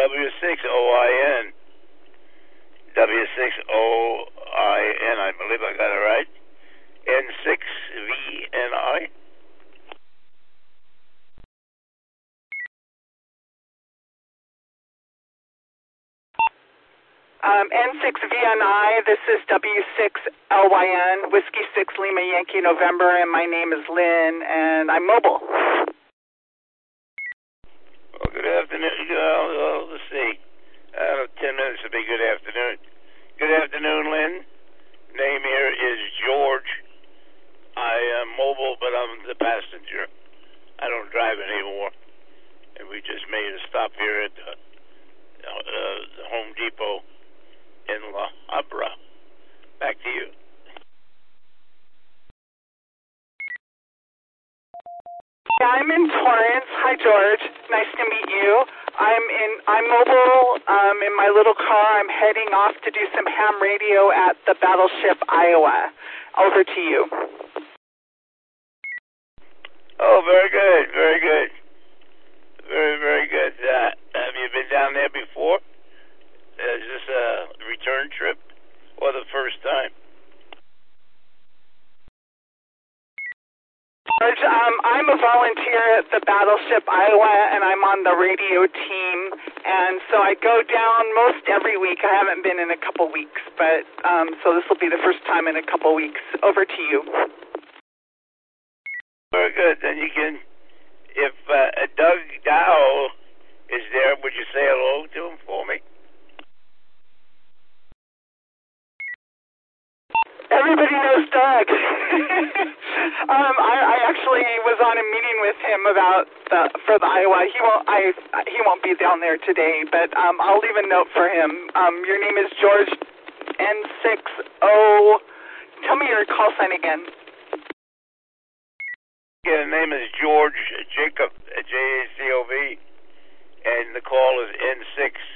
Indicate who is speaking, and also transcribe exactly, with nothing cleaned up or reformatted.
Speaker 1: W six O I N. W six O I N, I believe I got it right. N six V N I.
Speaker 2: Um, N six V N I, this is W six L Y N, Whiskey six Lima Yankee November, and my name is Lynn, and I'm mobile.
Speaker 1: Well, good afternoon. Well, well, let's see. Uh, ten minutes would be good afternoon. Good afternoon, Lynn. Name here is George. I am mobile, but I'm the passenger. I don't drive anymore. And we just made a stop here at the, uh, the Home Depot in La Habra. Back to you.
Speaker 2: Yeah, I'm in Torrance. Hi, George. Nice to meet you. I'm in. I'm mobile. Um, in my little car. I'm heading off to do some ham radio at the Battleship Iowa. Over to you.
Speaker 1: Oh, very good. Very good. Very, very good. Uh, have you been down there before? Is this a return trip or the first time?
Speaker 2: George, um, I'm a volunteer at the Battleship Iowa, and I'm on the radio team, and so I go down most every week. I haven't been in a couple weeks, but um, so this will be the first time in a couple weeks. Over to you.
Speaker 1: Very good. Then you can, if uh, Doug Dow is there, would you say hello to him for me?
Speaker 2: Everybody knows Doug. um, I, I actually was on a meeting with him about the, for the Iowa. He won't. I he won't be down there today, but um, I'll leave a note for him. Um, your name is George N six O. Tell me your call sign again.
Speaker 1: Yeah, the name is George Jacob J A C O B, and the call is N six